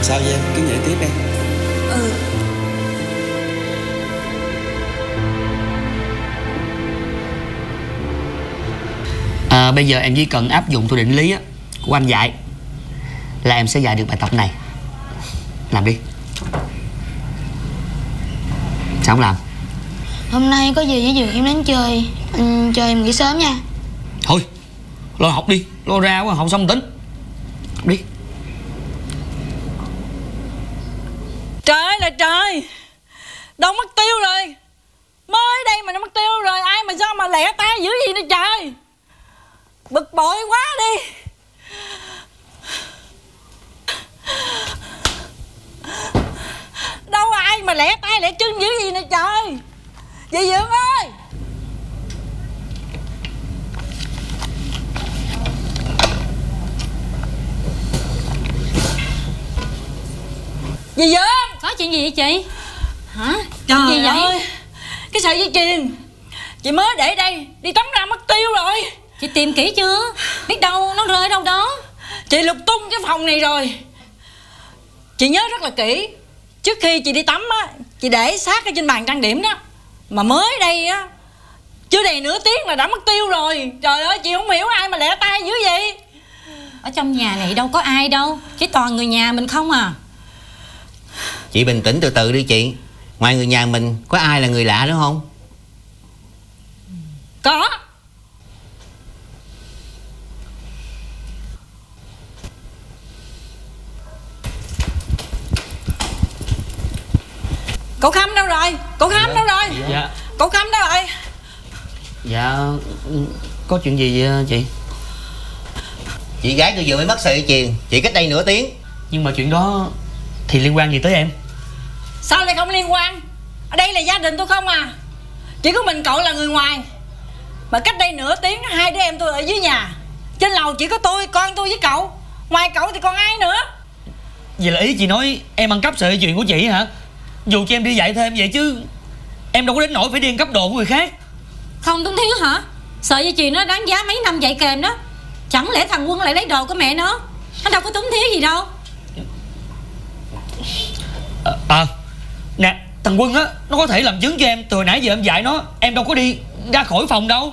Sao vậy em? Cứ nhảy tiếp em. Bây giờ em chỉ cần áp dụng thôi định lý á của anh dạy là em sẽ dạy được bài tập này. Làm đi. Sao không làm? Hôm nay có gì với Dược em đến chơi. Anh cho em nghỉ sớm nha. Thôi, lo học đi. Lo ra quá, học xong tính. Học đi. Trời ơi là trời, đâu mất tiêu rồi. Mới đây mà nó mất tiêu rồi. Ai mà sao mà lẹ tay dữ gì nữa trời. Bực bội quá đi. Đâu ai mà lẹ tay lẹ chân dữ gì nè trời. Dì Dượng ơi. Dì Dượng. Có chuyện gì vậy chị? Hả? Trời gì vậy? ơi, cái sợi dây chuyền chị mới để đây, đi tắm ra mất tiêu rồi. Chị tìm kỹ chưa? Biết đâu nó rơi đâu đó. Chị lục tung cái phòng này rồi. Chị nhớ rất là kỹ. Trước khi chị đi tắm á, chị để sát ở trên bàn trang điểm đó. Mà mới đây á, chưa đầy nửa tiếng là đã mất tiêu rồi. Trời ơi, chị không hiểu ai mà lẹ tay dữ vậy. Ở trong nhà này đâu có ai đâu, chỉ toàn người nhà mình không à. Chị bình tĩnh từ từ đi chị. Ngoài người nhà mình có ai là người lạ nữa không? Có. Cậu Khâm đâu rồi? Cậu Khâm đâu rồi? Dạ. Cậu Khâm đâu rồi? Dạ, có chuyện gì vậy chị? Chị gái tôi vừa mới mất sợi dây chuyền, chị cách đây nửa tiếng. Nhưng mà chuyện đó thì liên quan gì tới em? Sao lại không liên quan? Ở đây là gia đình tôi không à. Chỉ có mình cậu là người ngoài. Mà cách đây nửa tiếng hai đứa em tôi ở dưới nhà. Trên lầu chỉ có tôi, con tôi với cậu. Ngoài cậu thì còn ai nữa? Vậy là ý chị nói em ăn cắp sợi dây chuyền của chị hả? Dù cho em đi dạy thêm vậy chứ em đâu có đến nỗi phải đi ăn cắp đồ của người khác. Không Tuấn Thiếu hả? Sợi dây chuyền nó đáng giá mấy năm dạy kèm đó. Chẳng lẽ thằng Quân lại lấy đồ của mẹ nó? Nó đâu có Tuấn Thiếu gì đâu. Nè, thằng Quân á, nó có thể làm chứng cho em. Từ hồi nãy giờ em dạy nó, em đâu có đi ra khỏi phòng đâu.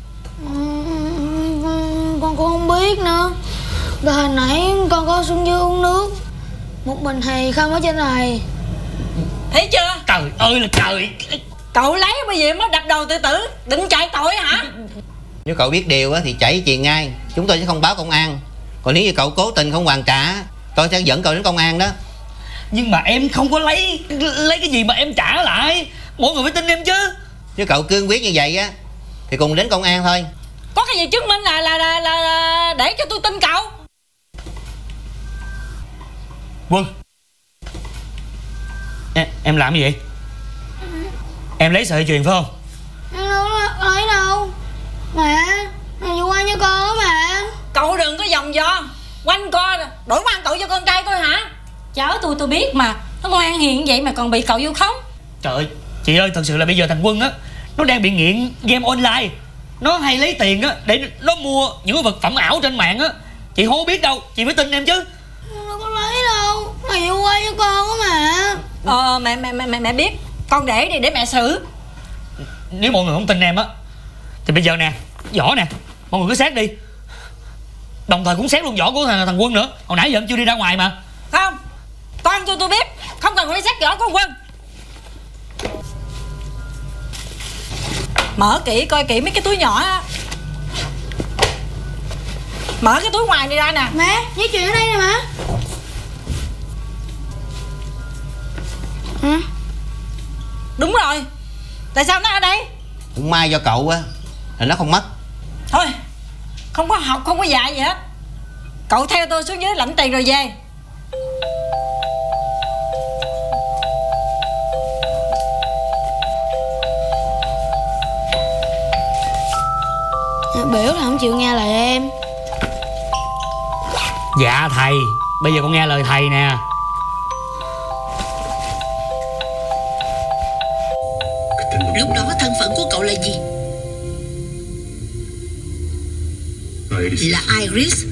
Con cũng không biết nữa. Từ hồi nãy con có xuống dưới uống nước. Một mình thầy không ở trên này. Thấy chưa? Trời ơi là trời. Cậu lấy bây giờ mới đập đầu tự tử. Định chạy tội hả? Nếu cậu biết điều thì chạy với chị ngay. Chúng tôi sẽ không báo công an. Còn nếu như cậu cố tình không hoàn trả, tôi sẽ dẫn cậu đến công an đó. Nhưng mà em không có lấy cái gì mà em trả lại. Mọi người phải tin em chứ. Nếu cậu cương quyết như vậy á thì cùng đến công an thôi. Có cái gì chứng minh là để cho tôi tin cậu? Quân, em làm gì vậy? Em lấy sợi dây chuyền phải không? Em đâu có lấy đâu. Mẹ, mẹ vừa qua cho con á mẹ. Cậu đừng có vòng vo quanh co đổi quan tội cho con trai tôi hả? Cháu tôi biết mà. Nó ngoan hiền vậy mà còn bị cậu vô khống. Trời ơi, chị ơi, thật sự là bây giờ thằng Quân á, nó đang bị nghiện game online. Nó hay lấy tiền á để nó mua những cái vật phẩm ảo trên mạng á. Chị không biết đâu, chị phải tin em chứ. Em đâu có lấy đâu. Mẹ vừa qua cho con á mẹ. Mẹ biết. Con để đi để mẹ xử. Nếu mọi người không tin em á thì bây giờ nè, vỏ nè, mọi người cứ xét đi. Đồng thời cũng xét luôn vỏ của thằng Quân nữa. Hồi nãy giờ em chưa đi ra ngoài mà. Không, con tôi biết. Không cần phải xét vỏ của Quân. Mở kỹ coi kỹ mấy cái túi nhỏ á. Mở cái túi ngoài đi ra nè. Mẹ, dây chuyền ở đây nè mẹ. Hả? Đúng rồi. Tại sao nó ở đây? Cũng may do cậu á là nó không mất. Thôi, không có học, không có dạy gì hết. Cậu theo tôi xuống dưới lãnh tiền rồi về. Biểu là không chịu nghe lời em. Dạ thầy, bây giờ con nghe lời thầy nè. Lúc đó thân phận của cậu là gì? Là Iris.